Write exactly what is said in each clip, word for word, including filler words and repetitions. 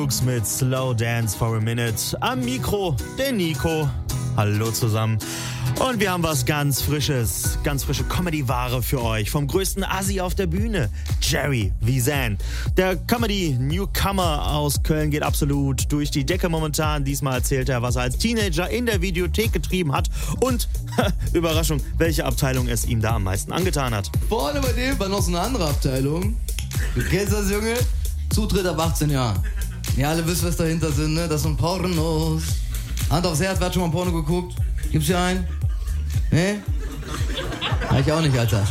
Mit Slow Dance for a Minute. Am Mikro der Nico. Hallo zusammen. Und wir haben was ganz Frisches, ganz frische Comedy-Ware für euch. Vom größten Assi auf der Bühne, Jerry Visan. Der Comedy-Newcomer aus Köln geht absolut durch die Decke momentan. Diesmal erzählt er, was er als Teenager in der Videothek getrieben hat. Und, Überraschung, welche Abteilung es ihm da am meisten angetan hat. Vorne bei dem war noch so eine andere Abteilung. Du kennst das, Junge? Zutritt ab achtzehn Jahren. Ja, alle wissen, was dahinter sind, ne? Das sind Pornos. Hand aufs Herz, wer hat schon mal ein Porno geguckt? Gibt's hier einen? Ne? Ja, ich auch nicht, Alter.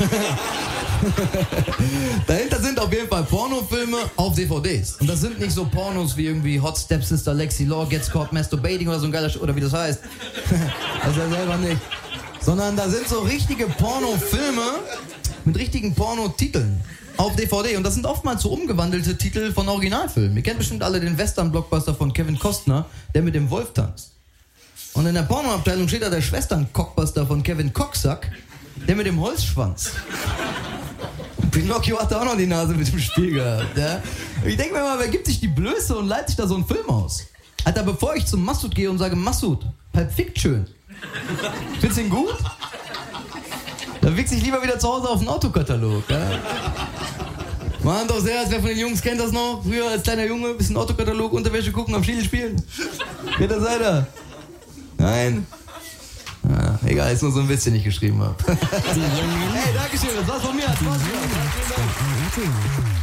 Dahinter sind auf jeden Fall Pornofilme auf D V Ds. Und das sind nicht so Pornos wie irgendwie Hot Stepsister Lexi Law Gets Caught Masturbating oder so ein geiler Sch- oder wie das heißt. Das ist ja selber nicht. Sondern da sind so richtige Pornofilme mit richtigen Pornotiteln. Auf D V D. Und das sind oftmals so umgewandelte Titel von Originalfilmen. Ihr kennt bestimmt alle den Western-Blockbuster von Kevin Costner, der mit dem Wolf tanzt. Und in der Pornoabteilung steht da der Schwestern-Cockbuster von Kevin Cocksack, der mit dem Holzschwanz. Und Pinocchio hatte auch noch die Nase mit dem Spiel gehabt. Ja? Ich denke mir mal, wer gibt sich die Blöße und leitet sich da so einen Film aus? Alter, bevor ich zum Massoud gehe und sage, Massoud, Pulp Fiction. Findest du ihn gut? Dann wichse ich lieber wieder zu Hause auf den Autokatalog. Ja? Mann, doch sehr, wer von den Jungs kennt das noch? Früher als kleiner Junge, bisschen Autokatalog, Unterwäsche gucken, am Stiel spielen. Wer da seid ihr? Nein. Ah, egal, ist nur so ein Witz, den ich geschrieben habe. Hey, danke schön, das war's von mir. Das war's von mir.